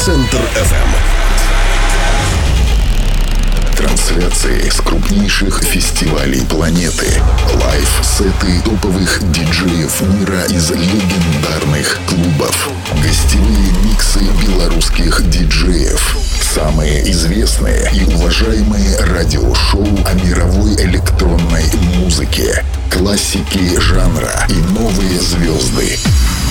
Центр FM. Трансляции с крупнейших фестивалей планеты. Лайв-сеты топовых диджеев мира из легендарных клубов. Гостевые миксы белорусских диджеев. Самые известные и уважаемые радиошоу о мировой электронной музыке. Классики жанра и новые звезды.